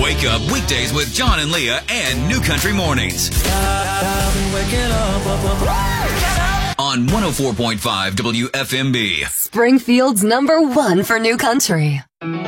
Wake up weekdays with John and Leah and New Country Mornings. On 104.5 WFMB. Springfield's #1 for New Country.